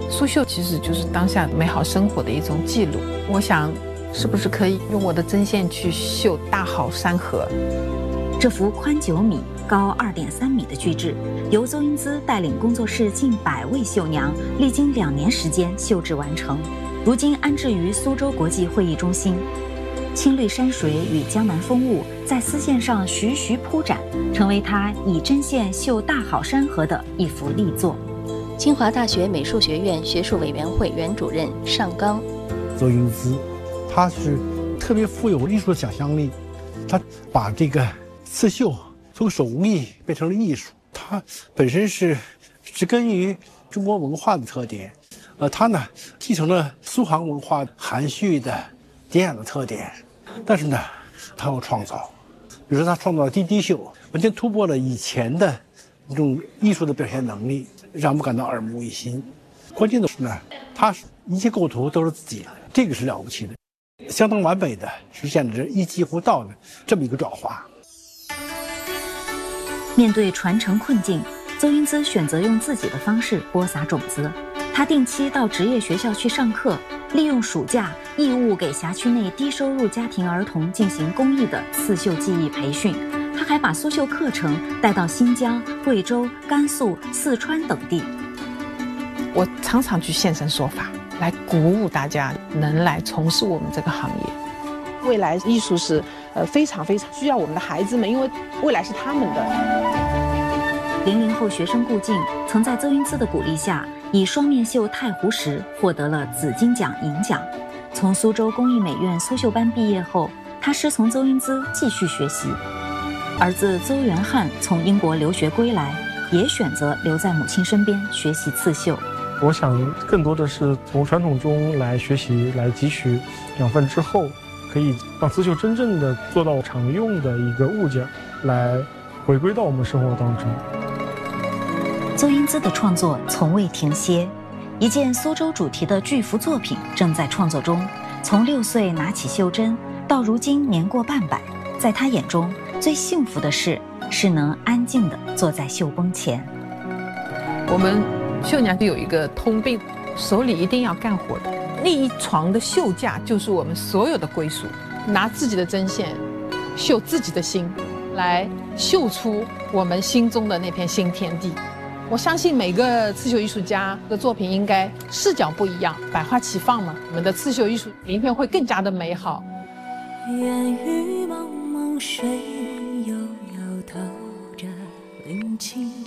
苏绣其实就是当下美好生活的一种记录。我想，是不是可以用我的针线去绣大好山河？ 这幅宽9米、高2.3米的巨制，由邹英姿带领工作室近100位绣娘，历经2年时间绣制完成。如今安置于苏州国际会议中心。青绿山水与江南风物在丝线上徐徐铺展，成为他以针线绣大好山河的一幅力作。 清华大学美术学院学术委员会原主任尚刚， 邹英姿，他是特别富有艺术的想象力，他把这个刺绣从手工艺变成了艺术。它本身是植根于中国文化的特点，它呢继承了苏杭文化含蓄的典雅的特点，但是呢，它有创造，比如说他创造了滴滴绣，完全突破了以前的一种艺术的表现能力，让我们感到耳目一新。关键的是呢，他一切构图都是自己的，这个是了不起的，相当完美的实现了这一机互道的这么一个转化。 面对传承困境，邹英姿选择用自己的方式播撒种子。他定期到职业学校去上课，利用暑假义务给辖区内低收入家庭儿童进行公益的刺绣技艺培训。他还把苏绣课程带到新疆、贵州、甘肃、四川等地。 我常常去现身说法，来鼓舞大家能来从事我们这个行业。 未来艺术是非常需要我们的孩子们，因为未来是他们的。 00后学生顾静曾在邹英姿的鼓励下，以双面绣太湖石获得了紫金奖银奖。从苏州工艺美院苏绣班毕业后，他师从邹英姿继续学习。儿子邹元汉从英国留学归来，也选择留在母亲身边学习刺绣。 我想更多的是从传统中来学习，来汲取养分之后，可以让刺绣真正的做到常用的一个物件，来回归到我们生活当中。 邹英姿的创作从未停歇，一件苏州主题的巨幅作品正在创作中。从6岁拿起绣针，到如今年过半百，在他眼中，最幸福的事是能安静地坐在绣崩前。 我们绣娘就有一个通病，手里一定要干活的。那一床的绣架就是我们所有的归属。拿自己的针线，绣自己的心，来绣出我们心中的那片新天地。我相信每个刺绣艺术家的作品应该视角不一样，百花齐放嘛，我们的刺绣艺术影片会更加的美好。 烟雨蒙蒙，水悠悠，透着灵清。